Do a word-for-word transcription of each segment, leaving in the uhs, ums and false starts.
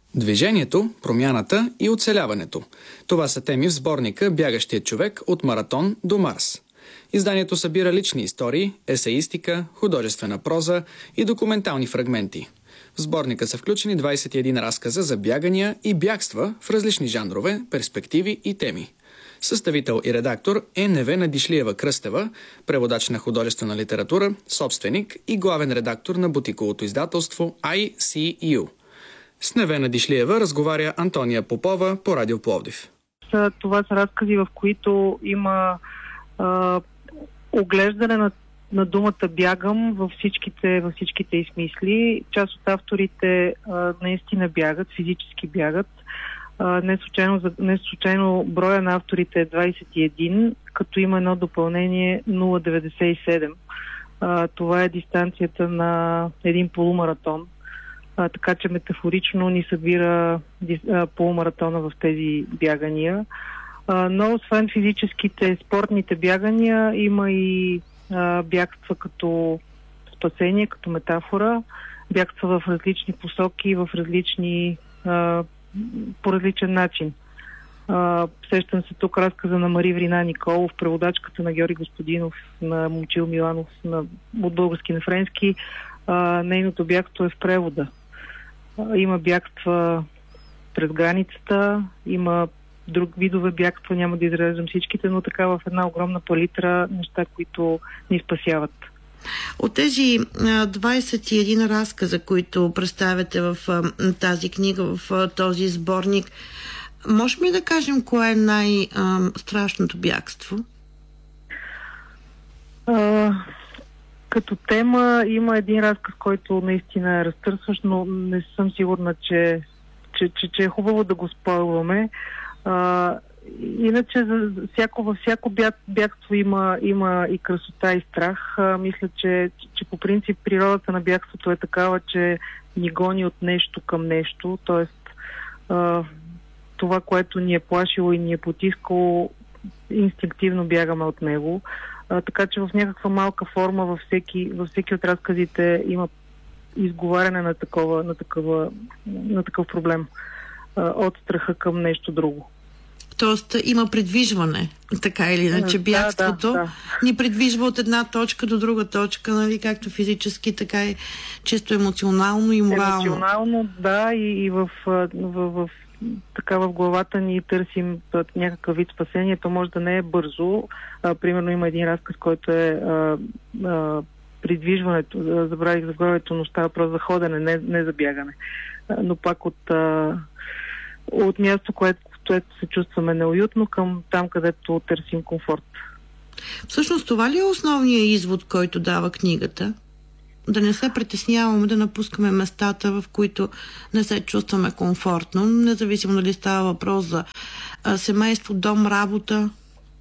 Движението, промяната и оцеляването. Това са теми в сборника «Бягащият човек от маратон до Марс». Изданието събира лични истории, есеистика, художествена проза и документални фрагменти. В сборника са включени двадесет и един разказа за бягания и бягства в различни жанрове, перспективи и теми. Съставител и редактор е Невена Дишлиева-Кръстева, преводач на художествена литература, собственик и главен редактор на бутиковото издателство Ай Си Ю. С Невена Дишлиева разговаря Антония Попова по Радио Пловдив. Това са разкази, в които има а, оглеждане на, на думата бягам във всичките, във всичките й смисли. Част от авторите а, наистина бягат, физически бягат. А, не, случайно, не случайно броя на авторите е двадесет и един, като има едно допълнение нула деветдесет и седем. А, това е дистанцията на един полумаратон. А, така че метафорично ни събира а, полумаратона в тези бягания. А, но освен физическите, спортните бягания, има и а, бягства като спасение, като метафора, бягства в различни посоки, в различни, а, по различен начин. А, сещам се тук разказа на Мари Врина Николов, преводачката на Георги Господинов, на Момчил Миланов, на, от български на френски. А, нейното бягство е в превода. Има бягства през границата, има друг видове бягства, няма да изреждам всичките, но така в една огромна палитра неща, които ни спасяват. От тези двадесет и един разказа, които представяте в тази книга, в този сборник, можем ли да кажем кое е най-страшното бягство? А... Като тема има един разказ, който наистина е разтърсващ, но не съм сигурна, че, че, че, че е хубаво да го спойлваме. А, иначе за всяко, във всяко бягство има, има и красота, и страх. А, мисля, че, че по принцип природата на бягството е такава, че ни гони от нещо към нещо. Тоест а, това, което ни е плашило и ни е потискало, инстинктивно бягаме от него. А, така че в някаква малка форма във всеки, във всеки от разказите има изговаряне на, такова, на, такова, на такъв проблем. А, от страха към нещо друго. Тоест има придвижване, така или иначе. Бягството да, да, да. ни придвижва от една точка до друга точка, нали, както физически, така и чисто емоционално и морално. Емоционално, да, и, и в, в, в, в така в главата ни търсим някакъв вид спасение. То може да не е бързо. А, примерно има един разказ, който е а, а, придвижването, забравих заглавието, но става просто за ходене, не, не за бягане. А, но пак от, а, от място, което, което се чувстваме неуютно, към там, където търсим комфорт. Всъщност това ли е основният извод, който дава книгата? Да не се притесняваме, да напускаме местата, в които не се чувстваме комфортно, независимо дали става въпрос за а, семейство, дом, работа?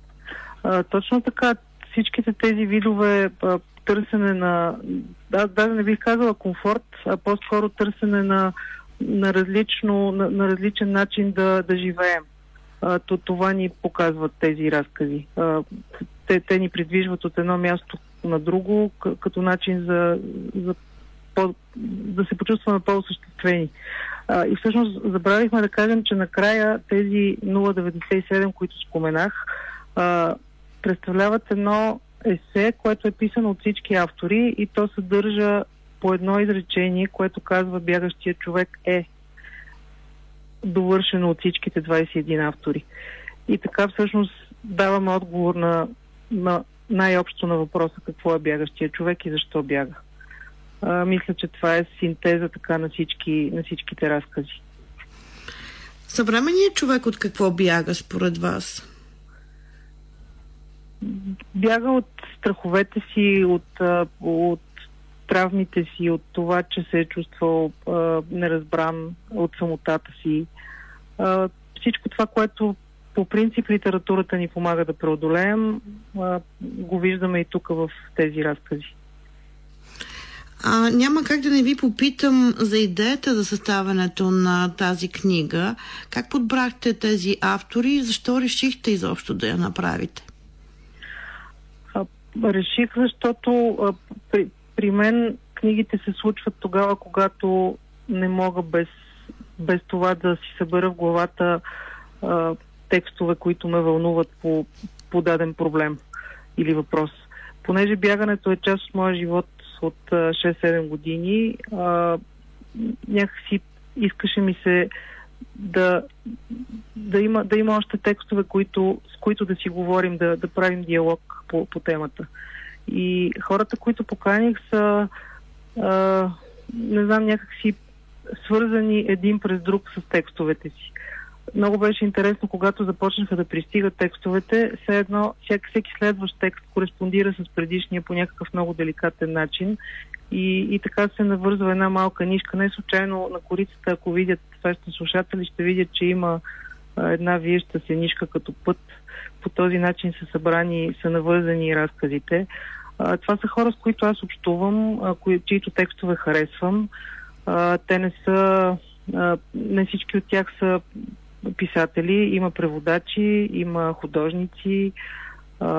А, точно така. Всичките тези видове а, търсене на... Да, даже не бих казала комфорт, а по-скоро търсене на, на, различно, на, на различен начин да, да живеем. А, то, това ни показват тези разкази. А, те, те ни придвижват от едно място на друго, като начин за, за по, да се почувстваме по-осъществени. А, и всъщност забравихме да кажем, че накрая тези нула деветдесет и седем, които споменах, а, представляват едно есе, което е писано от всички автори и то съдържа по едно изречение, което казва бягащия човек е довършено от всичките двадесет и един автори. И така всъщност даваме отговор на, на най-общо на въпроса какво е бягащия човек и защо бяга. А, мисля, че това е синтеза така на, всички, на всичките разкази. Съвременният човек от какво бяга според вас? Бяга от страховете си, от, от травмите си, от това, че се е чувствал а, неразбран, от самотата си. А, всичко това, което по принцип литературата ни помага да преодолеем, а, го виждаме и тук в тези разкази. А, няма как да не ви попитам за идеята за съставянето на тази книга. Как подбрахте тези автори и защо решихте изобщо да я направите? А, реших, защото а, при, при мен книгите се случват тогава, когато не мога без без това да си събера в главата а, текстове, които ме вълнуват по, по даден проблем или въпрос. Понеже бягането е част от моя живот от а, шест-седем години, а, някакси искаше ми се да, да, има, да има още текстове, които, с които да си говорим, да, да правим диалог по, по темата. И хората, които поканих, са а, не знам, някакси свързани един през друг с текстовете си. Много беше интересно, когато започнаха да пристигат текстовете, все едно, всеки, всеки следващ текст кореспондира с предишния по някакъв много деликатен начин и, и така се навързва една малка нишка. Не случайно на корицата, ако видят вашите слушатели, ще видят, че има а, една виеща се нишка като път. По този начин са събрани, са навързани разказите. А, това са хора, с които аз общувам, а, кои, чието текстове харесвам. А, те не са... А, не всички от тях са писатели, има преводачи, има художници,